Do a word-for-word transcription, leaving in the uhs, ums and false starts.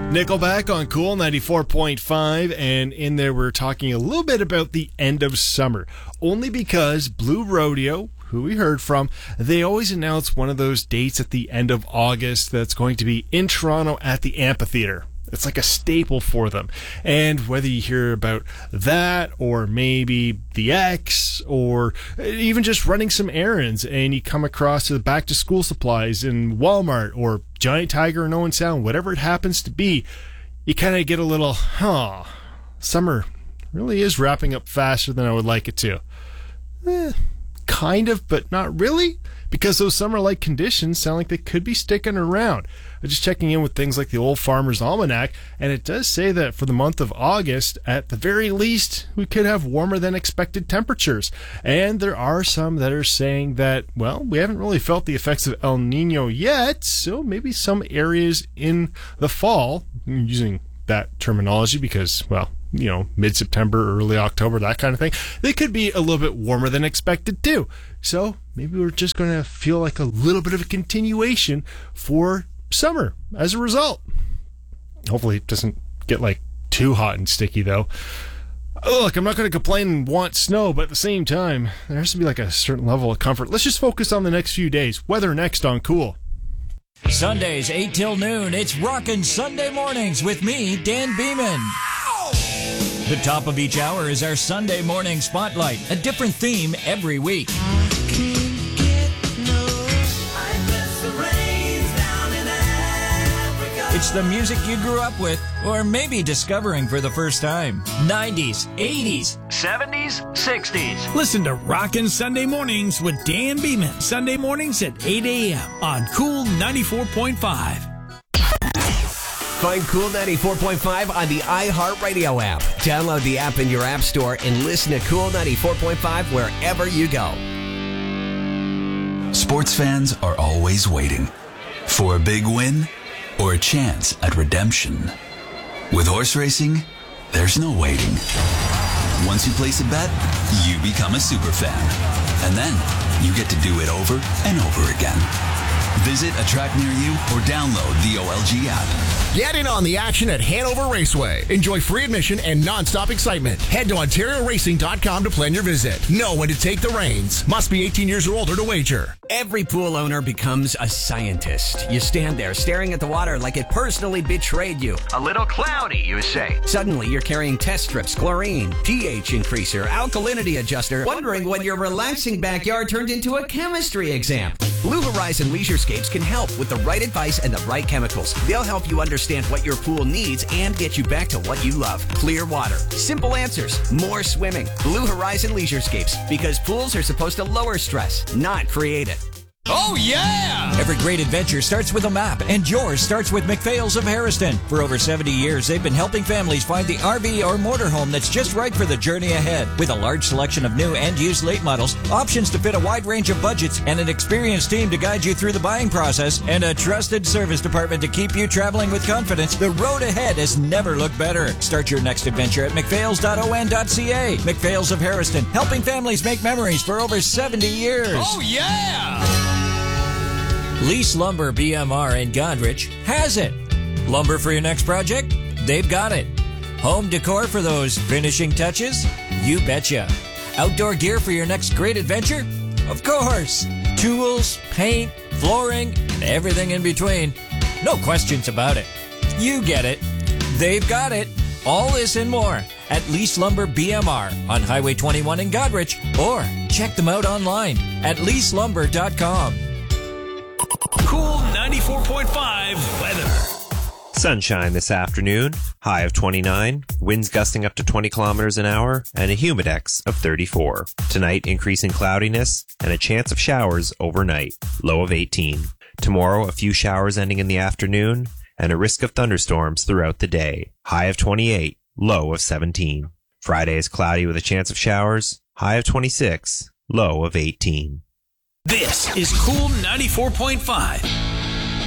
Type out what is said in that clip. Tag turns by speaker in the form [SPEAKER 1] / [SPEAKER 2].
[SPEAKER 1] Nickelback on Cool ninety-four point five, and in there we're talking a little bit about the end of summer, only because Blue Rodeo, who we heard from, they always announce one of those dates at the end of August that's going to be in Toronto at the amphitheater. It's like a staple for them. And whether you hear about that or maybe the X or even just running some errands and you come across the back to school supplies in Walmart or Giant Tiger in Owen Sound, whatever it happens to be, you kind of get a little, huh, summer really is wrapping up faster than I would like it to. Eh, kind of, but not really, because those summer-like conditions sound like they could be sticking around. I'm just checking in with things like the Old Farmer's Almanac, and it does say that for the month of August, at the very least, we could have warmer than expected temperatures. And there are some that are saying that, well, we haven't really felt the effects of El Nino yet, so maybe some areas in the fall, I'm using that terminology because, well, you know, mid-September, early October, that kind of thing, they could be a little bit warmer than expected too. So maybe we're just going to feel like a little bit of a continuation for summer as a result. Hopefully it doesn't get like too hot and sticky though. Oh, look, I'm not going to complain and want snow, but at the same time, there has to be like a certain level of comfort. Let's just focus on the next few days. Weather next on Cool.
[SPEAKER 2] Sundays, eight till noon, it's Rockin' Sunday Mornings with me, Dan Beeman. The top of each hour is our Sunday morning spotlight, a different theme every week. It's the music you grew up with, or maybe discovering for the first time. nineties, eighties, seventies, sixties.
[SPEAKER 3] Listen to Rockin' Sunday Mornings with Dan Beeman. Sunday mornings at eight a.m. on Cool ninety-four point five.
[SPEAKER 4] Find Cool ninety-four point five on the iHeartRadio app. Download the app in your app store and listen to Cool ninety-four point five wherever you go.
[SPEAKER 5] Sports fans are always waiting for a big win or a chance at redemption. With horse racing, there's no waiting. Once you place a bet, you become a super fan. And then you get to do it over and over again. Visit a track near you or download the O L G app.
[SPEAKER 6] Get in on the action at Hanover Raceway. Enjoy free admission and non-stop excitement. Head to Ontario Racing dot com to plan your visit. Know when to take the reins. Must be eighteen years or older to wager.
[SPEAKER 4] Every pool owner becomes a scientist. You stand there staring at the water like it personally betrayed you. A little cloudy, you say. Suddenly you're carrying test strips, chlorine, pH increaser, alkalinity adjuster, wondering when your relaxing backyard turned into a chemistry exam. Blue Horizon Leisurescapes can help with the right advice and the right chemicals. They'll help you understand what your pool needs and get you back to what you love. Clear water, simple answers, more swimming. Blue Horizon Leisurescapes, because pools are supposed to lower stress, not create it.
[SPEAKER 2] Oh, yeah! Every great adventure starts with a map, and yours starts with McPhail's of Harrison. For over seventy years, they've been helping families find the R V or motorhome that's just right for the journey ahead. With a large selection of new and used late models, options to fit a wide range of budgets, and an experienced team to guide you through the buying process, and a trusted service department to keep you traveling with confidence, the road ahead has never looked better. Start your next adventure at mcphails dot o n dot c a. McPhail's of Harrison, helping families make memories for over seventy years.
[SPEAKER 3] Oh, yeah!
[SPEAKER 2] Lease Lumber B M R in Godrich has it. Lumber for your next project? They've got it. Home decor for those finishing touches? You betcha. Outdoor gear for your next great adventure? Of course. Tools, paint, flooring, and everything in between. No questions about it. You get it. They've got it. All this and more at Lease Lumber B M R on Highway twenty-one in Godrich, or check them out online at lease lumber dot com.
[SPEAKER 3] Cool ninety-four point five weather.
[SPEAKER 7] Sunshine this afternoon, high of twenty-nine, winds gusting up to twenty kilometers an hour, and a humidex of thirty-four. Tonight, increasing cloudiness and a chance of showers overnight, low of eighteen. Tomorrow, a few showers ending in the afternoon, and a risk of thunderstorms throughout the day, high of twenty-eight, low of seventeen. Friday is cloudy with a chance of showers, high of twenty-six, low of eighteen.
[SPEAKER 3] This is Cool ninety-four point five.